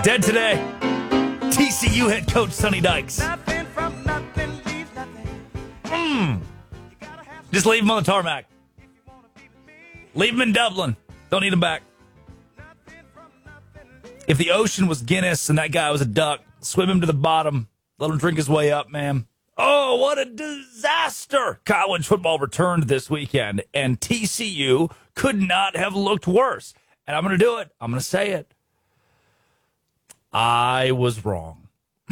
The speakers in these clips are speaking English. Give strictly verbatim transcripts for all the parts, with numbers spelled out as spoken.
Dead today, T C U head coach Sonny Dykes. Nothing from nothing leaves nothing. Mm. Just leave him on the tarmac. Leave him in Dublin. Don't need him back. If the ocean was Guinness and that guy was a duck, swim him to the bottom. Let him drink his way up, man. Oh, what a disaster. College football returned this weekend, and T C U could not have looked worse. And I'm going to do it. I'm going to say it. I was wrong.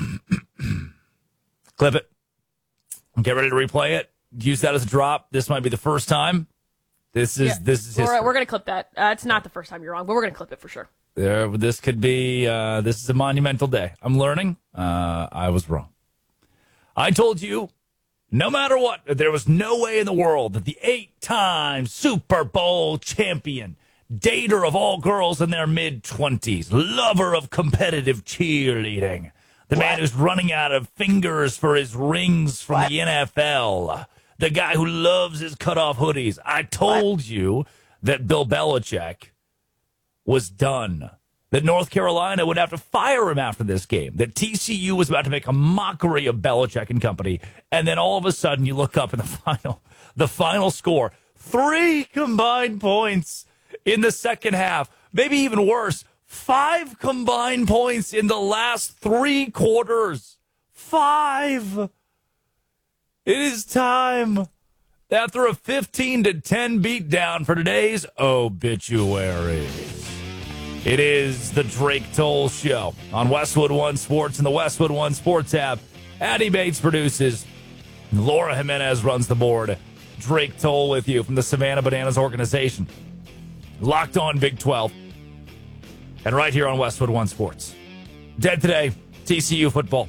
Clip it. Get ready to replay it. Use that as a drop. This might be the first time. This is Yeah. this is history. All right, we're going to clip that. Uh, it's not the first time you're wrong, but we're going to clip it for sure. There, this could be. Uh, this is a monumental day. I'm learning. Uh, I was wrong. I told you, no matter what, there was no way in the world that the eight-time Super Bowl champion, dater of all girls in their mid-twenties, lover of competitive cheerleading, the man who's running out of fingers for his rings from the N F L, the guy who loves his cutoff hoodies. I told you that Bill Belichick was done, that North Carolina would have to fire him after this game, that T C U was about to make a mockery of Belichick and company, and then all of a sudden you look up in the final, the final score, three combined points in the second half, maybe even worse, five combined points in the last three quarters. Five. It is time. After a fifteen to ten beatdown for today's obituaries. It is the Drake Toll Show on Westwood One Sports and the Westwood One Sports app. Addie Bates produces. Laura Jimenez runs the board. Drake Toll with you from the Savannah Bananas organization. Locked on Big twelve. And right here on Westwood One Sports. Dead today, T C U football.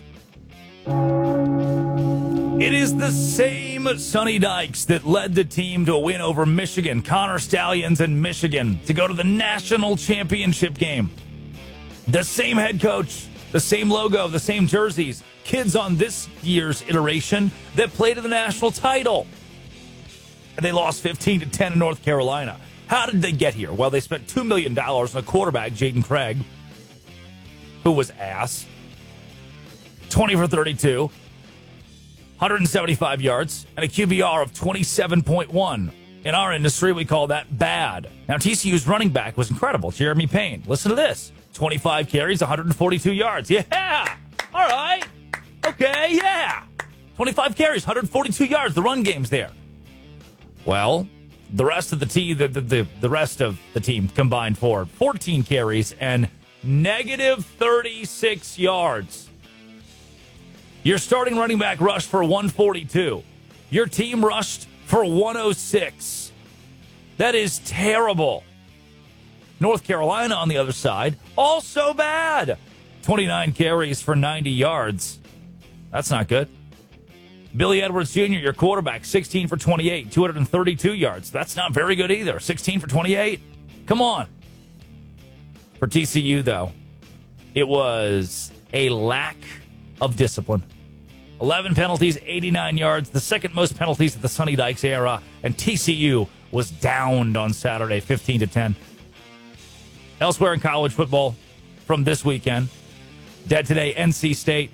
It is the same Sonny Dykes that led the team to a win over Michigan, Connor Stallions and Michigan, to go to the national championship game. The same head coach, the same logo, the same jerseys, kids on this year's iteration that played in the national title. And they lost fifteen to ten in North Carolina. How did they get here? Well, they spent two million dollars on a quarterback, Jaden Craig, who was ass. twenty for thirty-two. one hundred seventy-five yards, and a Q B R of twenty-seven point one. In our industry, we call that bad. Now, T C U's running back was incredible, Jeremy Payne. Listen to this. twenty-five carries, one hundred forty-two yards. Yeah! All right. Okay, yeah. twenty-five carries, one hundred forty-two yards. The run game's there. Well, the rest of the team, the, the, the, the rest of the team combined for fourteen carries and negative thirty-six yards. Your starting running back rushed for one forty-two. Your team rushed for one oh six. That is terrible. North Carolina, on the other side, also bad. twenty-nine carries for ninety yards. That's not good. Billy Edwards Junior, your quarterback, sixteen for twenty-eight, two hundred thirty-two yards. That's not very good either. sixteen for twenty-eight. Come on. For T C U, though, it was a lack of discipline. eleven penalties, eighty-nine yards, the second most penalties of the Sonny Dykes era, and T C U was downed on Saturday, fifteen to ten. Elsewhere in college football from this weekend, dead today, N C State,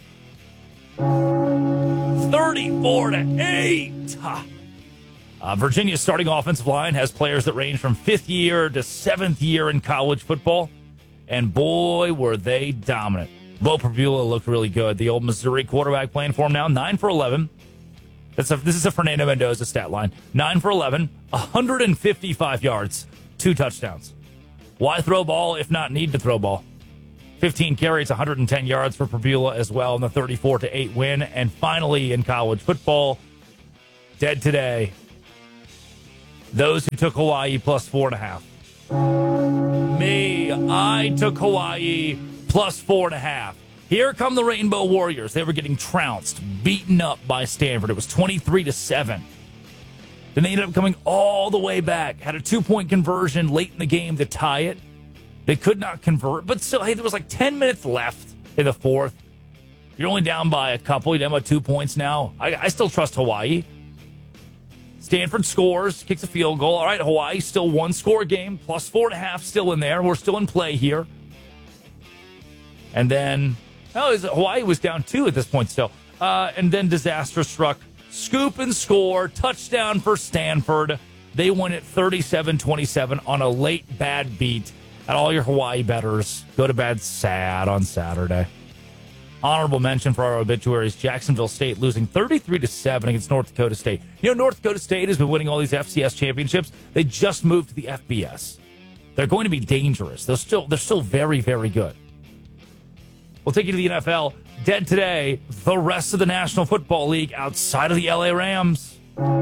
thirty-four to eight. Uh, Virginia's starting offensive line has players that range from fifth year to seventh year in college football, and boy, were they dominant. Bo Prabula looked really good. The old Missouri quarterback playing for him now, nine for eleven. That's a, this is a Fernando Mendoza stat line. nine for eleven, one hundred fifty-five yards, two touchdowns. Why throw ball if not need to throw ball? fifteen carries, one hundred ten yards for Prabula as well in the thirty-four to eight win. And finally, in college football, dead today, those who took Hawaii plus four and a half. Me, I took Hawaii plus four and a half. Here come the Rainbow Warriors. They were getting trounced, beaten up by Stanford. It was twenty-three to seven. Then they ended up coming all the way back. Had a two-point conversion late in the game to tie it. They could not convert, but still, hey, there was like ten minutes left in the fourth. You're only down by a couple. You're down by two points now. I, I still trust Hawaii. Stanford scores, kicks a field goal. All right, Hawaii still one-score game, plus four and a half still in there. We're still in play here. And then, oh, Hawaii was down two at this point still. Uh, and then disaster struck. Scoop and score. Touchdown for Stanford. They won it thirty-seven twenty-seven on a late bad beat. And all your Hawaii bettors, go to bed sad on Saturday. Honorable mention for our obituaries, Jacksonville State losing thirty-three to seven against North Dakota State. You know, North Dakota State has been winning all these F C S championships. They just moved to the F B S. They're going to be dangerous. They're still, they're still very, very good. We'll take you to the N F L. Dead today, the rest of the National Football League outside of the L A Rams.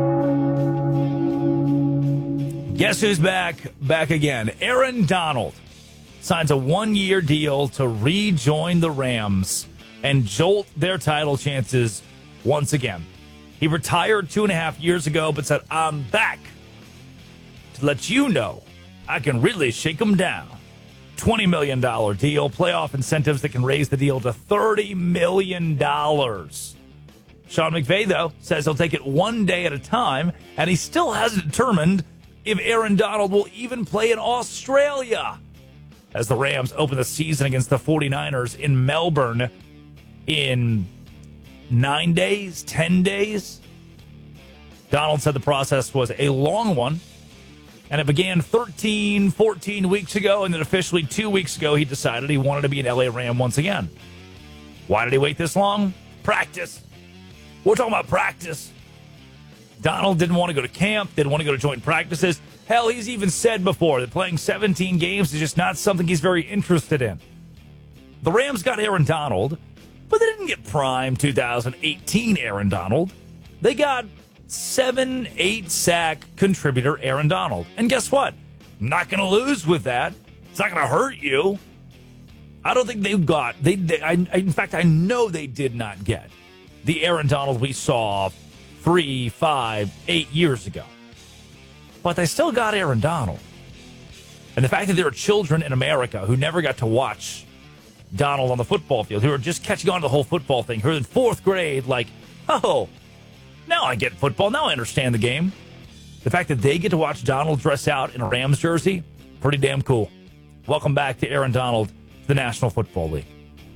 Guess who's back? Back again. Aaron Donald signs a one-year deal to rejoin the Rams and jolt their title chances once again. He retired two and a half years ago, but said, I'm back to let you know I can really shake them down. twenty million dollars deal, playoff incentives that can raise the deal to thirty million dollars. Sean McVay, though, says he'll take it one day at a time, and he still hasn't determined if Aaron Donald will even play in Australia as the Rams open the season against the 49ers in Melbourne in nine days, ten days. Donald said the process was a long one, and it began thirteen, fourteen weeks ago, and then officially two weeks ago he decided he wanted to be an L A Ram once again. Why did he wait this long? Practice. We're talking about practice. Donald didn't want to go to camp, didn't want to go to joint practices. Hell, he's even said before that playing seventeen games is just not something he's very interested in. The Rams got Aaron Donald, but they didn't get prime two thousand eighteen Aaron Donald. They got seven, eight sack contributor Aaron Donald. And guess what? Not going to lose with that. It's not going to hurt you. I don't think they've got, they, they I, in fact, I know they did not get the Aaron Donald we saw three, five, eight years ago. But they still got Aaron Donald. And the fact that there are children in America who never got to watch Donald on the football field, who are just catching on to the whole football thing, who are in fourth grade, like, oh, now I get football. Now I understand the game. The fact that they get to watch Donald dress out in a Rams jersey, pretty damn cool. Welcome back to Aaron Donald, the National Football League.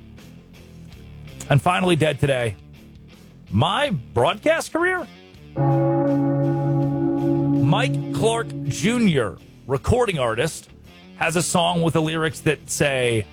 And finally, dead today, my broadcast career? Mike Clark Junior, recording artist, has a song with the lyrics that say,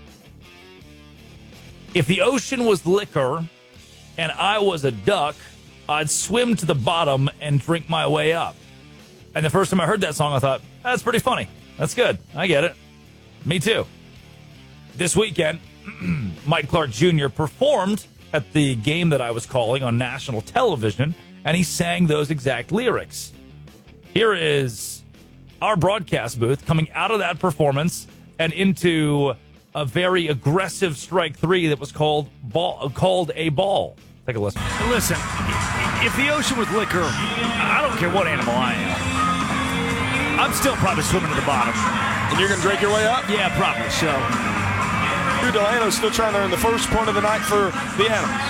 if the ocean was liquor and I was a duck, I'd swim to the bottom and drink my way up. And the first time I heard that song, I thought, that's pretty funny. That's good. I get it. Me too. This weekend, Mike Clark Junior performed at the game that I was calling on national television, and he sang those exact lyrics. Here is our broadcast booth coming out of that performance and into a very aggressive strike three that was called ball, called a ball. Take a listen. Listen, if the ocean was liquor, I don't care what animal I am. I'm still probably swimming to the bottom. And you're going to drink your way up? Yeah, probably so. Drew Delano's still trying to earn the first point of the night for the Animals.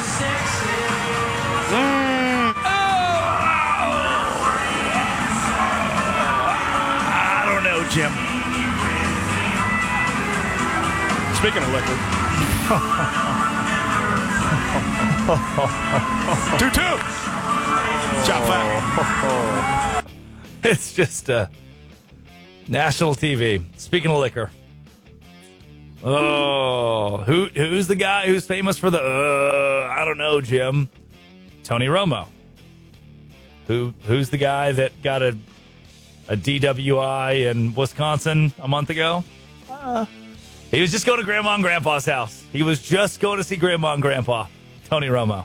Mm. Oh. I don't know, Jim. Speaking of liquor. two two. Chop foul. It's just uh, national T V. Speaking of liquor. Oh, who who's the guy who's famous for the, uh, I don't know, Jim? Tony Romo. Who Who's the guy that got a, a D W I in Wisconsin a month ago? Uh, he was just going to Grandma and Grandpa's house. He was just going to see Grandma and Grandpa. Tony Romo.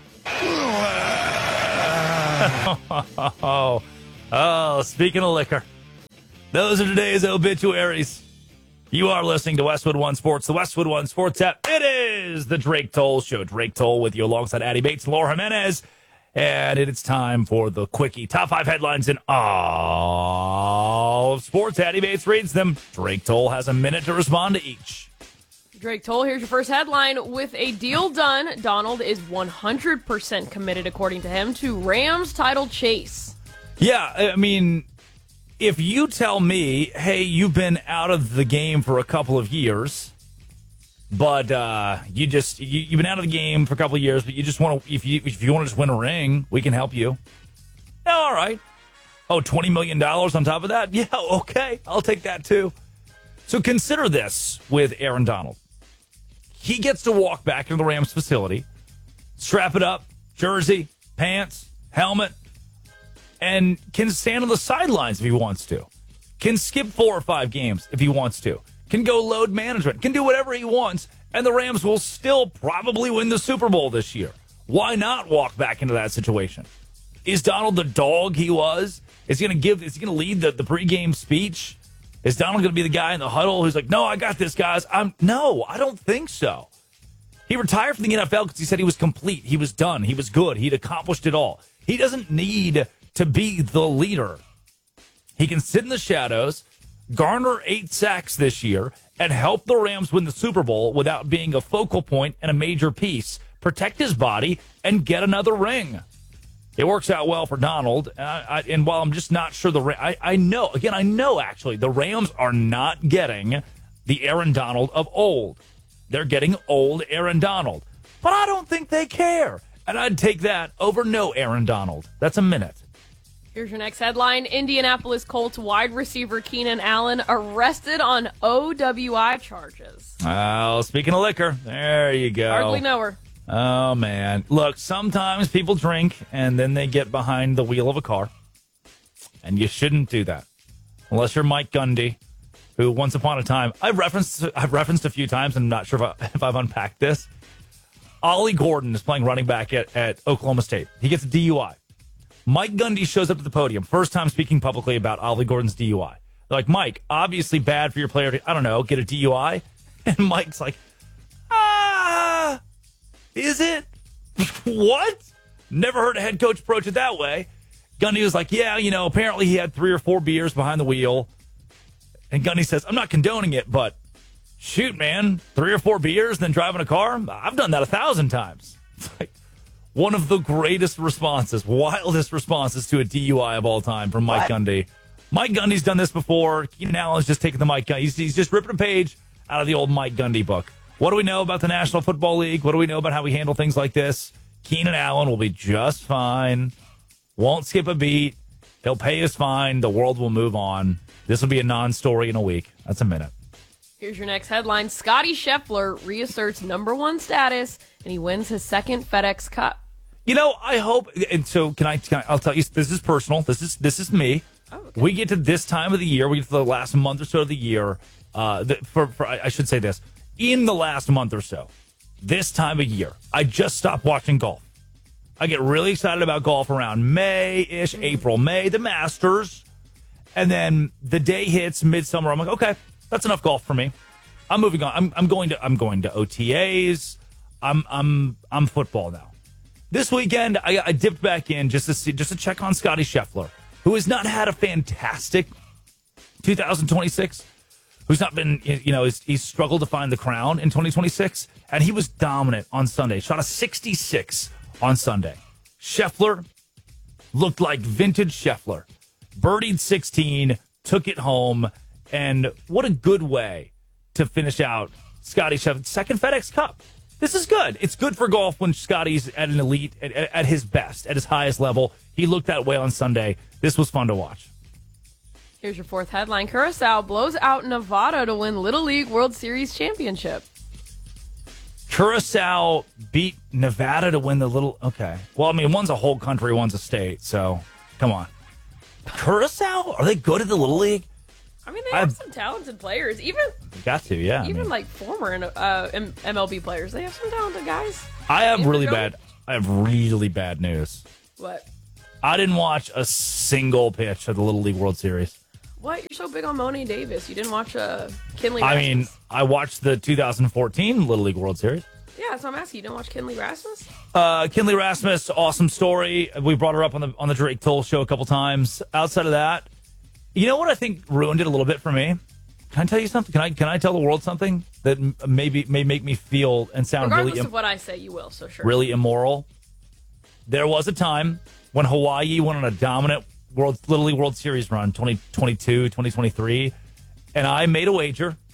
oh, oh, speaking of liquor, those are today's obituaries. You are listening to Westwood One Sports, the Westwood One Sports app. It is the Drake Toll Show. Drake Toll with you alongside Addie Bates and Laura Jimenez. And it is time for the Quickie. Top five headlines in all of sports. Addie Bates reads them. Drake Toll has a minute to respond to each. Drake Toll, here's your first headline. With a deal done, Donald is one hundred percent committed, according to him, to Rams title chase. Yeah, I mean, if you tell me, hey, you've been out of the game for a couple of years, But uh, you just you, you've been out of the game for a couple of years, but you just want to if you if you want to just win a ring, we can help you. Yeah, all right. Oh, twenty million dollars on top of that? Yeah, okay. I'll take that too. So consider this with Aaron Donald. He gets to walk back into the Rams facility, strap it up, jersey, pants, helmet, and can stand on the sidelines if he wants to. Can skip four or five games if he wants to. Can go load management. Can do whatever he wants, and the Rams will still probably win the Super Bowl this year. Why not walk back into that situation? Is Donald the dog he was? Is he going to give? Is he going to lead the, the pregame speech? Is Donald going to be the guy in the huddle who's like, "No, I got this, guys"? I'm no, I don't think so. He retired from the N F L because he said he was complete. He was done. He was good. He'd accomplished it all. He doesn't need to be the leader. He can sit in the shadows, garner eight sacks this year, and help the Rams win the Super Bowl without being a focal point and a major piece. Protect his body and get another ring. It works out well for Donald. Uh, I, and while I'm just not sure the I, I know, again, I know actually the Rams are not getting the Aaron Donald of old. They're getting old Aaron Donald. But I don't think they care. And I'd take that over no Aaron Donald. That's a minute. Here's your next headline. Indianapolis Colts wide receiver Keenan Allen arrested on O W I charges. Oh, speaking of liquor, there you go. Hardly know her. Oh, man. Look, sometimes people drink and then they get behind the wheel of a car. And you shouldn't do that. Unless you're Mike Gundy, who once upon a time, I've referenced I've referenced a few times, and I'm not sure if, I, if I've unpacked this. Ollie Gordon is playing running back at, at Oklahoma State. He gets a D U I. Mike Gundy shows up to the podium, first time speaking publicly about Ollie Gordon's D U I. They're like, Mike, obviously bad for your player to, I don't know, get a D U I. And Mike's like, ah, is it? What? Never heard a head coach approach it that way. Gundy was like, yeah, you know, apparently he had three or four beers behind the wheel. And Gundy says, I'm not condoning it, but shoot, man, three or four beers, then driving a car? I've done that a thousand times. It's like one of the greatest responses, wildest responses to a D U I of all time from Mike what? Gundy. Mike Gundy's done this before. Keenan Allen's just taking the Mike Gundy. He's, he's just ripping a page out of the old Mike Gundy book. What do we know about the National Football League? What do we know about how we handle things like this? Keenan Allen will be just fine. Won't skip a beat. He'll pay his fine. The world will move on. This will be a non-story in a week. That's a minute. Here's your next headline. Scotty Scheffler reasserts number one status, and he wins his second FedEx Cup. You know, I hope. And so, can I? Can I I'll tell you. This is personal. This is this is me. Oh, okay. We get to this time of the year. We get to the last month or so of the year. Uh, the, for, for I should say this. In the last month or so, this time of year, I just stopped watching golf. I get really excited about golf around May-ish, mm-hmm. April, May, the Masters. And then the day hits midsummer. I'm like, okay, that's enough golf for me. I'm moving on. I'm, I'm going to I'm going to O T As. I'm I'm I'm football now. This weekend, I, I dipped back in just to see, just to check on Scotty Scheffler, who has not had a fantastic two thousand twenty-six. Who's not been, you know, he's, he's struggled to find the crown in twenty twenty-six, and he was dominant on Sunday. Shot a sixty-six on Sunday. Scheffler looked like vintage Scheffler. Birdied sixteen, took it home, and what a good way to finish out Scotty Scheffler's second FedEx Cup. This is good. It's good for golf when Scotty's at an elite, at, at his best, at his highest level. He looked that way on Sunday. This was fun to watch. Here's your fourth headline. Curacao blows out Nevada to win Little League World Series championship. Curacao beat Nevada to win the Little... Okay. Well, I mean, one's a whole country, one's a state, so come on. Curacao? Are they good at the Little League? I mean, they have I've, some talented players. Even got to, yeah. Even I mean, like former uh, M L B players. They have some talented guys. I have really bad... I have really bad news. What? I didn't watch a single pitch of the Little League World Series. What? You're so big on Monie Davis. You didn't watch uh, Kinley Rasmus? I mean, I watched the two thousand fourteen Little League World Series. Yeah, that's what I'm asking. You didn't watch Kinley Rasmus? Uh, Kinley Rasmus, awesome story. We brought her up on the on the Drake Toll show a couple times. Outside of that, you know what I think ruined it a little bit for me? Can I tell you something? Can I can I tell the world something that maybe may make me feel and sound Regardless really... of what I say, you will, so sure. Really immoral? There was a time when Hawaii went on a dominant World Little League World Series run, twenty twenty-two, twenty twenty-three, and I made a wager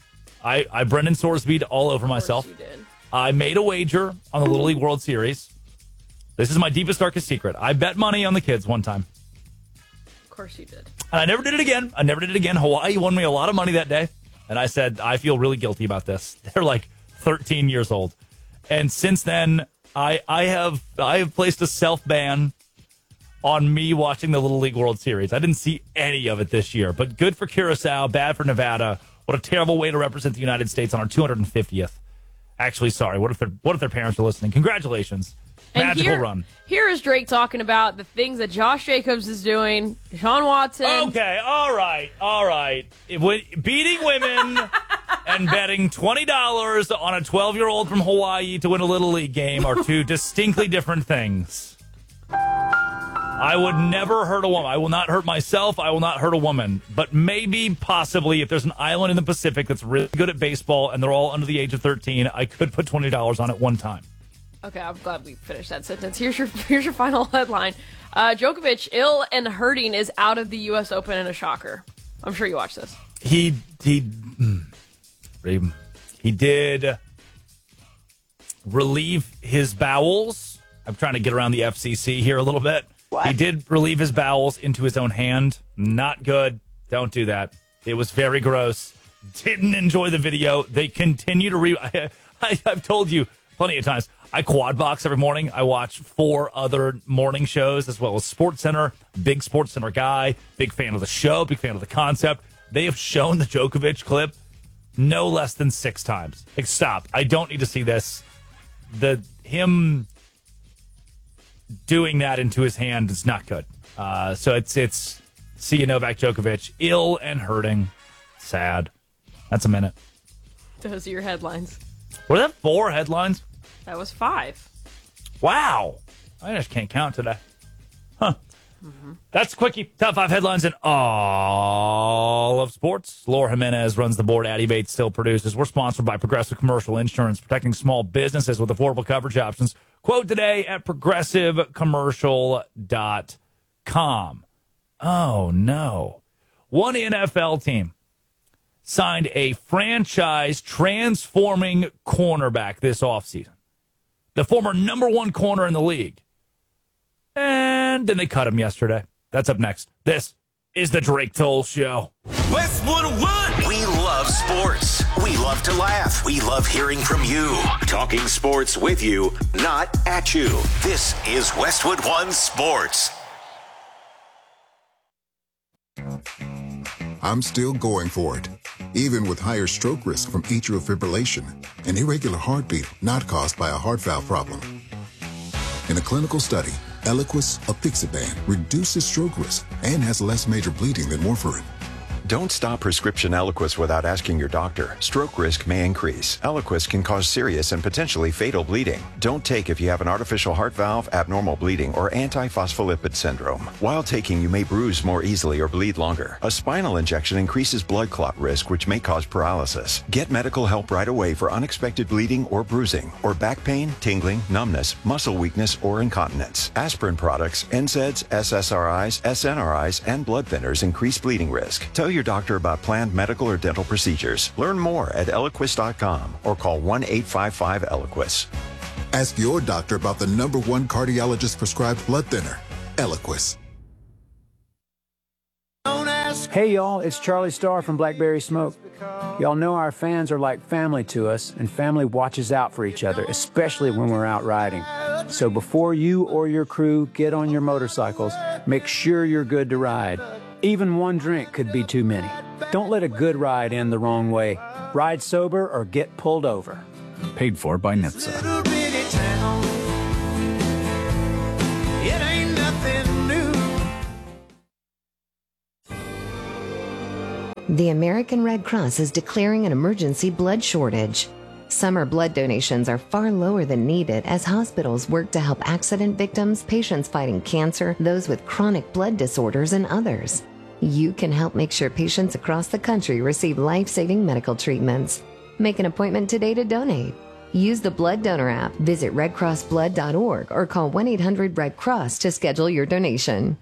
I, I Brendan Sorsby all over myself. You did. I made a wager on the Little League World Series. This is my deepest, darkest secret. I bet money on the kids one time. Of course you did. And I never did it again. I never did it again. Hawaii won me a lot of money that day. And I said, I feel really guilty about this. They're like thirteen years old. And since then, I I have I have placed a self-ban on me watching the Little League World Series. I didn't see any of it this year. But good for Curacao, bad for Nevada. What a terrible way to represent the United States on our two hundred fiftieth. Actually, sorry. What if their what if their parents are listening? Congratulations. And Magical here, run. Here is Drake talking about the things that Josh Jacobs is doing, Deshaun Watson. Okay, all right, all right. It, w- beating women and betting twenty dollars on a twelve-year-old from Hawaii to win a Little League game are two distinctly different things. I would never hurt a woman. I will not hurt myself. I will not hurt a woman. But maybe, possibly, if there's an island in the Pacific that's really good at baseball and they're all under the age of thirteen, I could put twenty dollars on it one time. Okay, I'm glad we finished that sentence. Here's your here's your final headline. Uh, Djokovic, ill and hurting, is out of the U S Open in a shocker. I'm sure you watched this. He he he did relieve his bowels. I'm trying to get around the F C C here a little bit. What? He did relieve his bowels into his own hand. Not good. Don't do that. It was very gross. Didn't enjoy the video. They continue to re. I, I, I've told you plenty of times. I quad box every morning. I watch four other morning shows as well as SportsCenter. Big SportsCenter guy. Big fan of the show. Big fan of the concept. They have shown the Djokovic clip no less than six times. Like, stop. I don't need to see this. The him doing that into his hand is not good. Uh, so it's it's see you Novak Djokovic ill and hurting. Sad. That's a minute. Those are your headlines. Were that four headlines? That was five. Wow. I just can't count today. Huh. Mm-hmm. That's Quickie. Top five headlines in all of sports. Laura Jimenez runs the board. Addie Bates still produces. We're sponsored by Progressive Commercial Insurance, protecting small businesses with affordable coverage options. Quote today at progressive commercial dot com. Oh, no. One N F L team signed a franchise transforming cornerback this offseason. The former number one corner in the league. And then they cut him yesterday. That's up next. This is the Drake Toll Show. Westwood One. We love sports. We love to laugh. We love hearing from you. Talking sports with you, not at you. This is Westwood One Sports. I'm still going for it, even with higher stroke risk from atrial fibrillation, an irregular heartbeat not caused by a heart valve problem. In a clinical study, Eliquis apixaban reduces stroke risk and has less major bleeding than warfarin. Don't stop prescription Eliquis without asking your doctor. Stroke risk may increase. Eliquis can cause serious and potentially fatal bleeding. Don't take if you have an artificial heart valve, abnormal bleeding, or antiphospholipid syndrome. While taking, you may bruise more easily or bleed longer. A spinal injection increases blood clot risk, which may cause paralysis. Get medical help right away for unexpected bleeding or bruising, or back pain, tingling, numbness, muscle weakness, or incontinence. Aspirin products, N SAIDs, S S R Is, S N R Is, and blood thinners increase bleeding risk. Tell your doctor about planned medical or dental procedures. Learn more at Eliquis dot com or call one eight five five Eliquis. Ask your doctor about the number one cardiologist prescribed blood thinner, Eliquis. Hey y'all, it's Charlie Starr from Blackberry Smoke. Y'all know our fans are like family to us, and family watches out for each other, especially when we're out riding. So before you or your crew get on your motorcycles, make sure you're good to ride. Even one drink could be too many. Don't let a good ride end the wrong way. Ride sober or get pulled over. Paid for by N H T S A. It ain't nothing new. The American Red Cross is declaring an emergency blood shortage. Summer blood donations are far lower than needed as hospitals work to help accident victims, patients fighting cancer, those with chronic blood disorders, and others. You can help make sure patients across the country receive life-saving medical treatments. Make an appointment today to donate. Use the Blood Donor app, visit red cross blood dot org, or call one eight hundred red cross to schedule your donation.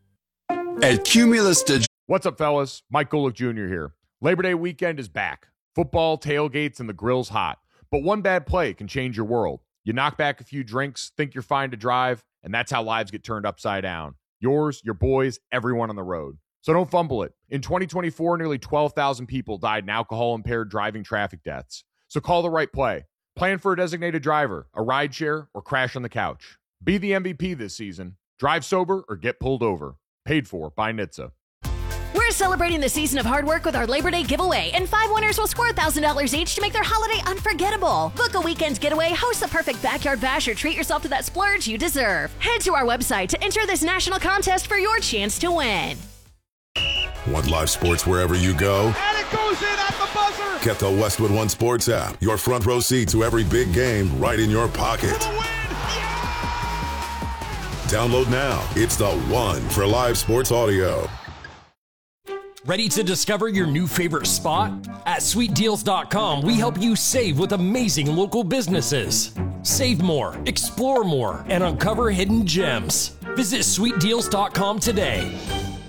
At Cumulus Digital. What's up, fellas? Mike Golick Junior here. Labor Day weekend is back. Football, tailgates, and the grill's hot. But one bad play can change your world. You knock back a few drinks, think you're fine to drive, and that's how lives get turned upside down. Yours, your boys, everyone on the road. So don't fumble it. In twenty twenty-four, nearly twelve thousand people died in alcohol-impaired driving traffic deaths. So call the right play. Plan for a designated driver, a rideshare, or crash on the couch. Be the M V P this season. Drive sober or get pulled over. Paid for by N H T S A. We're celebrating the season of hard work with our Labor Day giveaway, and five winners will score one thousand dollars each to make their holiday unforgettable. Book a weekend getaway, host the perfect backyard bash, or treat yourself to that splurge you deserve. Head to our website to enter this national contest for your chance to win. Want live sports wherever you go? And it goes in at the buzzer. Get the Westwood One Sports app. Your front row seat to every big game right in your pocket. For the win. Yeah! Download now. It's the one for live sports audio. Ready to discover your new favorite spot? At sweet deals dot com, we help you save with amazing local businesses. Save more, explore more, and uncover hidden gems. Visit sweet deals dot com today.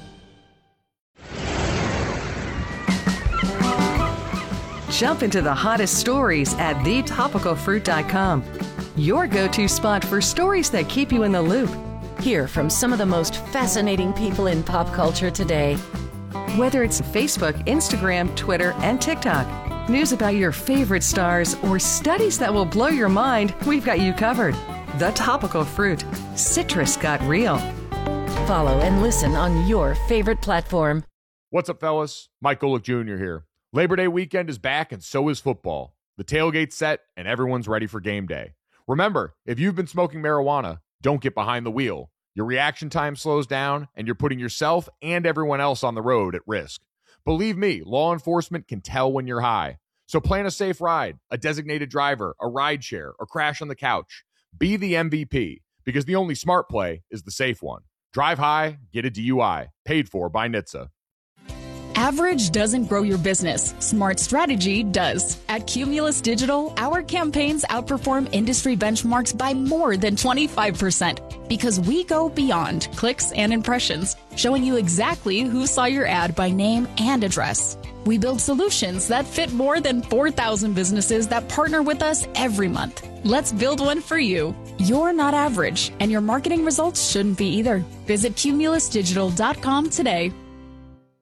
Jump into the hottest stories at the topical fruit dot com. Your go-to spot for stories that keep you in the loop. Hear from some of the most fascinating people in pop culture today. Whether it's Facebook, Instagram, Twitter, and TikTok, news about your favorite stars, or studies that will blow your mind, we've got you covered. The Topical Fruit. Citrus got real. Follow and listen on your favorite platform. What's up, fellas? Mike Golick Junior here. Labor Day weekend is back, and so is football. The tailgate's set, and everyone's ready for game day. Remember, if you've been smoking marijuana, don't get behind the wheel. Your reaction time slows down, and you're putting yourself and everyone else on the road at risk. Believe me, law enforcement can tell when you're high. So plan a safe ride, a designated driver, a ride share, or crash on the couch. Be the M V P, because the only smart play is the safe one. Drive high, get a D U I. Paid for by N H T S A. Average doesn't grow your business. Smart strategy does. At Cumulus Digital, our campaigns outperform industry benchmarks by more than twenty-five percent because we go beyond clicks and impressions, showing you exactly who saw your ad by name and address. We build solutions that fit more than four thousand businesses that partner with us every month. Let's build one for you. You're not average, and your marketing results shouldn't be either. Visit cumulus digital dot com today.